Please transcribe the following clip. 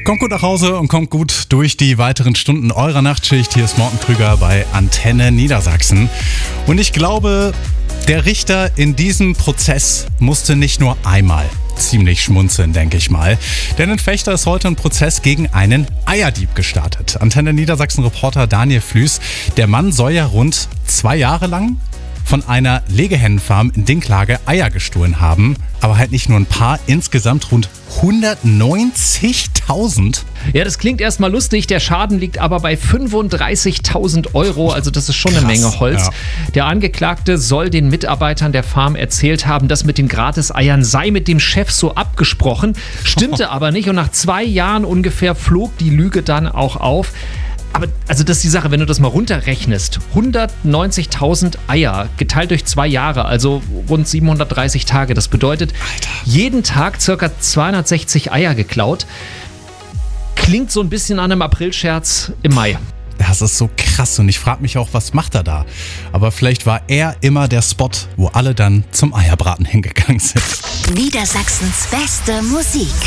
Kommt gut nach Hause und kommt gut durch die weiteren Stunden eurer Nachtschicht. Hier ist Morten Krüger bei Antenne Niedersachsen. Und ich glaube, der Richter in diesem Prozess musste nicht nur einmal ziemlich schmunzeln, denke ich mal. Denn in Vechta ist heute ein Prozess gegen einen Eierdieb gestartet. Antenne Niedersachsen-Reporter Daniel Flüß. Der Mann soll ja rund 2 Jahre lang von einer Legehennenfarm in Dinklage Eier gestohlen haben. Aber halt nicht nur ein paar, insgesamt rund 190.000. Ja, das klingt erstmal lustig, der Schaden liegt aber bei 35.000 Euro, also das ist schon eine Krass, Menge Holz. ja. Der Angeklagte soll den Mitarbeitern der Farm erzählt haben, das mit den Gratiseiern sei mit dem Chef so abgesprochen, stimmte aber nicht und nach 2 Jahren ungefähr flog die Lüge dann auch auf. Aber also das ist die Sache, wenn du das mal runterrechnest, 190.000 Eier geteilt durch 2 Jahre, also rund 730 Tage. Das bedeutet, jeden Tag ca. 260 Eier geklaut. Klingt so ein bisschen an einem Aprilscherz im Mai. Das ist so krass und ich frage mich auch, was macht er da? Aber vielleicht war er immer der Spot, wo alle dann zum Eierbraten hingegangen sind. Niedersachsens beste Musik.